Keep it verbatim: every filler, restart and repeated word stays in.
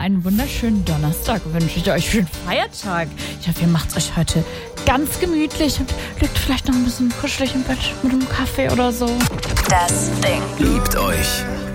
einen wunderschönen Donnerstag wünsche ich euch. Schönen Feiertag. Ich hoffe, ihr macht es euch heute ganz gemütlich und liegt vielleicht noch ein bisschen kuschelig im Bett mit einem Kaffee oder so. Das Ding. Liebt euch